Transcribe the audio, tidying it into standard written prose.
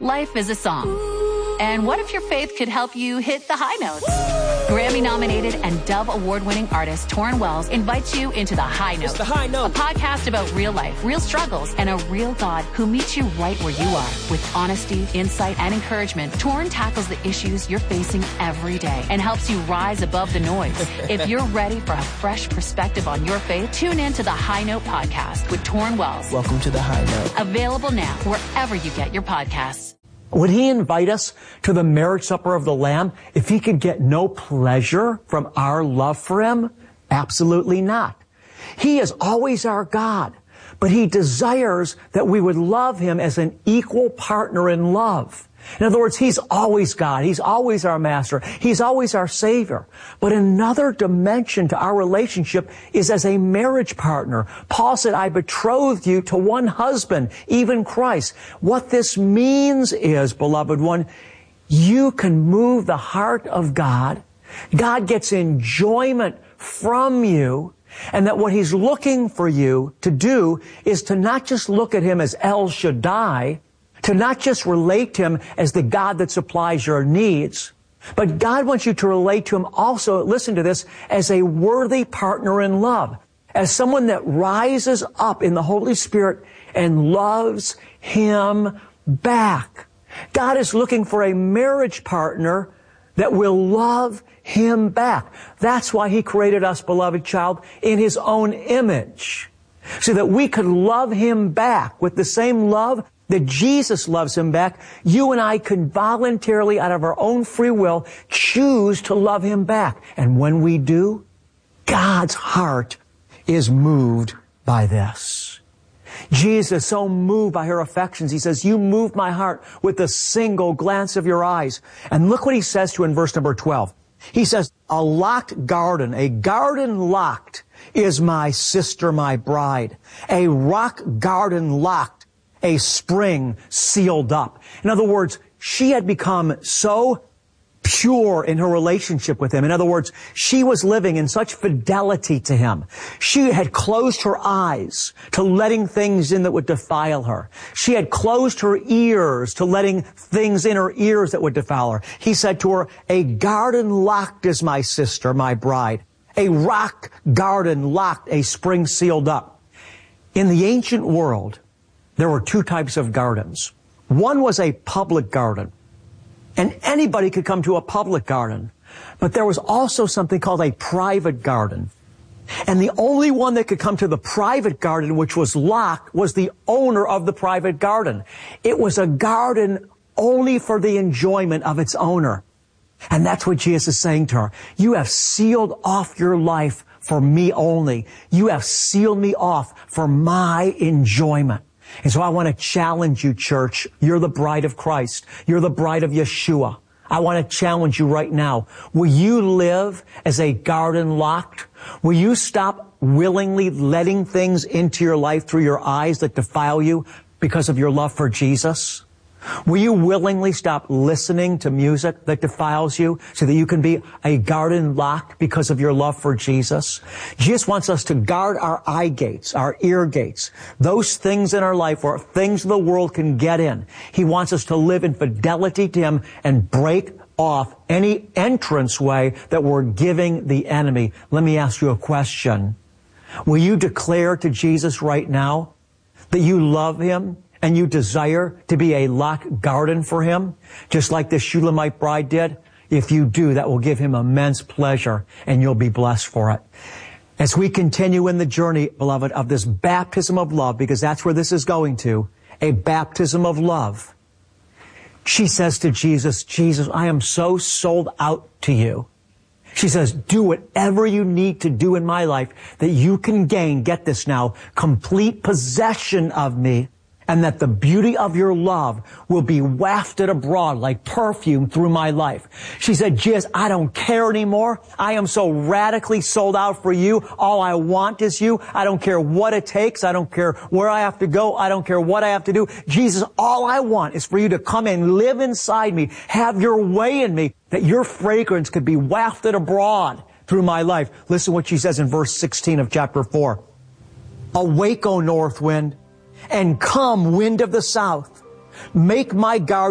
Life is a song. And what if your faith could help you hit the high notes? Grammy-nominated and Dove Award-winning artist Torrin Wells invites you into The High Note. It's The High Note. A podcast about real life, real struggles, and a real God who meets you right where you are. With honesty, insight, and encouragement, Torrin tackles the issues you're facing every day and helps you rise above the noise. If you're ready for a fresh perspective on your faith, tune in to The High Note podcast with Torrin Wells. Welcome to The High Note. Available now wherever you get your podcasts. Would he invite us to the marriage supper of the Lamb if he could get no pleasure from our love for him? Absolutely not. He is always our God, but he desires that we would love him as an equal partner in love. In other words, he's always God. He's always our master. He's always our savior. But another dimension to our relationship is as a marriage partner. Paul said, I betrothed you to one husband, even Christ. What this means is, beloved one, you can move the heart of God. God gets enjoyment from you. And that what he's looking for you to do is to not just look at him as El Shaddai, to not just relate to him as the God that supplies your needs, but God wants you to relate to him also, listen to this, as a worthy partner in love, as someone that rises up in the Holy Spirit and loves him back. God is looking for a marriage partner that will love him back. That's why he created us, beloved child, in his own image, so that we could love him back with the same love that Jesus loves him back. You and I can voluntarily, out of our own free will, choose to love him back. And when we do, God's heart is moved by this. Jesus is so moved by her affections. He says, you moved my heart with a single glance of your eyes. And look what he says to in verse number 12. He says, a locked garden, a garden locked is my sister, my bride. A rock garden locked, a spring sealed up. In other words, she had become so pure in her relationship with him. In other words, she was living in such fidelity to him. She had closed her eyes to letting things in that would defile her. She had closed her ears to letting things in her ears that would defile her. He said to her, a garden locked is my sister, my bride. A rock garden locked, a spring sealed up. In the ancient world, there were two types of gardens. One was a public garden, and anybody could come to a public garden. But there was also something called a private garden. And the only one that could come to the private garden, which was locked, was the owner of the private garden. It was a garden only for the enjoyment of its owner. And that's what Jesus is saying to her. You have sealed off your life for me only. You have sealed me off for my enjoyment. And so I want to challenge you, church. You're the bride of Christ. You're the bride of Yeshua. I want to challenge you right now. Will you live as a garden locked? Will you stop willingly letting things into your life through your eyes that defile you because of your love for Jesus? Will you willingly stop listening to music that defiles you so that you can be a garden locked because of your love for Jesus? Jesus wants us to guard our eye gates, our ear gates, those things in our life where things of the world can get in. He wants us to live in fidelity to him and break off any entranceway that we're giving the enemy. Let me ask you a question. Will you declare to Jesus right now that you love him and you desire to be a locked garden for him, just like this Shulamite bride did? If you do, that will give him immense pleasure, and you'll be blessed for it. As we continue in the journey, beloved, of this baptism of love, because that's where this is going to, a baptism of love, she says to Jesus, Jesus, I am so sold out to you. She says, do whatever you need to do in my life that you can gain, get this now, complete possession of me, and that the beauty of your love will be wafted abroad like perfume through my life. She said, Jesus, I don't care anymore. I am so radically sold out for you. All I want is you. I don't care what it takes. I don't care where I have to go. I don't care what I have to do. Jesus, all I want is for you to come and live inside me. Have your way in me, that your fragrance could be wafted abroad through my life. Listen what she says in verse 16 of chapter 4. Awake, O north wind, and come, wind of the south. Make my garden